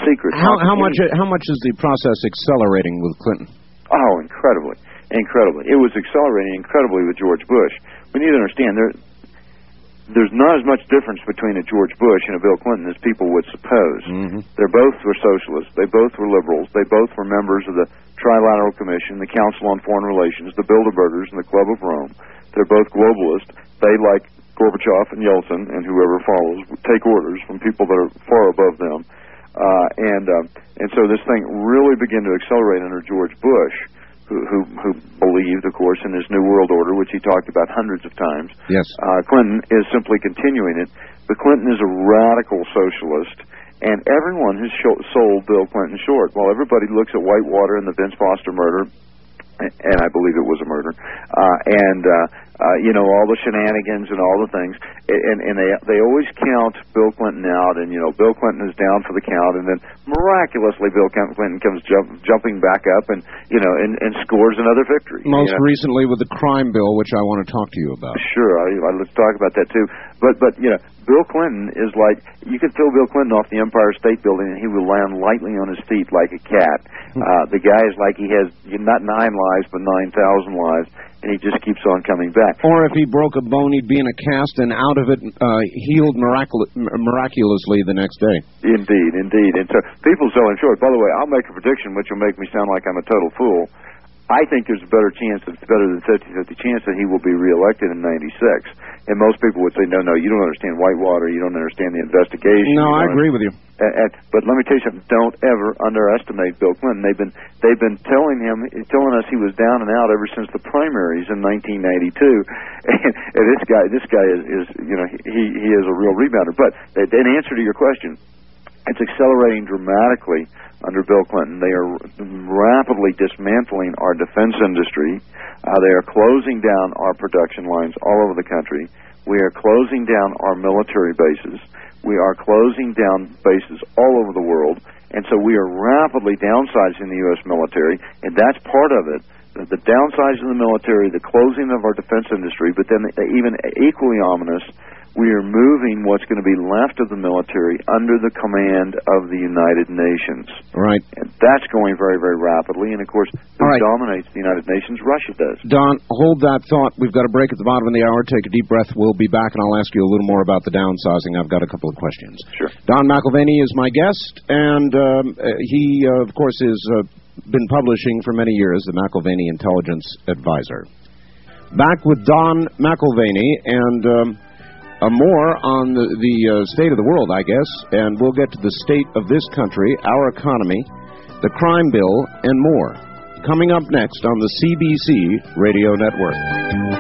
secret. How much is the process accelerating with Clinton? Oh, incredibly. It was accelerating incredibly with George Bush. We need to understand there's not as much difference between a George Bush and a Bill Clinton as people would suppose. Mm-hmm. They both were socialists. They both were liberals. They both were members of the Trilateral Commission, the Council on Foreign Relations, the Bilderbergers, and the Club of Rome. They're both globalists. They, like Gorbachev and Yeltsin and whoever follows, take orders from people that are far above them. And so this thing really began to accelerate under George Bush, who believed, of course, in his New World Order, which he talked about hundreds of times. Yes. Clinton is simply continuing it. But Clinton is a radical socialist, and everyone has sold Bill Clinton short. While everybody looks at Whitewater and the Vince Foster murder, and I believe it was a murder, all the shenanigans and all the things, and they always count Bill Clinton out, and Bill Clinton is down for the count, and then miraculously Bill Clinton comes jumping back up and scores another victory. Most recently with the crime bill, which I want to talk to you about. Sure, let's talk about that too. But Bill Clinton is like, you could throw Bill Clinton off the Empire State Building and he will land lightly on his feet like a cat. The guy is like he has not 9 lives but 9,000 lives, and he just keeps on coming back. Or if he broke a bone, he'd be in a cast and out of it, healed miraculously the next day. Indeed. And so people sell him short. By the way, I'll make a prediction which will make me sound like I'm a total fool. I think there's a better chance, it's better than 50-50 chance that he will be reelected in 96. And most people would say, no, you don't understand Whitewater, you don't understand the investigation. No, I agree with you. But let me tell you something, don't ever underestimate Bill Clinton. They've been telling us he was down and out ever since the primaries in 1992. And this guy is he is a real rebounder. But in answer to your question, it's accelerating dramatically under Bill Clinton. They are rapidly dismantling our defense industry. They are closing down our production lines all over the country. We are closing down our military bases. We are closing down bases all over the world. And so we are rapidly downsizing the U.S. military, and that's part of it. The downsizing of the military, the closing of our defense industry, but then even equally ominous, we are moving what's going to be left of the military under the command of the United Nations. Right. And that's going very, very rapidly. And, of course, who dominates the United Nations? Russia does. Don, hold that thought. We've got a break at the bottom of the hour. Take a deep breath. We'll be back, and I'll ask you a little more about the downsizing. I've got a couple of questions. Sure. Don McIlvaney is my guest, and he, of course, has been publishing for many years, the McIlvaney Intelligence Advisor. Back with Don McIlvaney, and more on the state of the world, I guess, and we'll get to the state of this country, our economy, the crime bill, and more. Coming up next on the CBC Radio Network.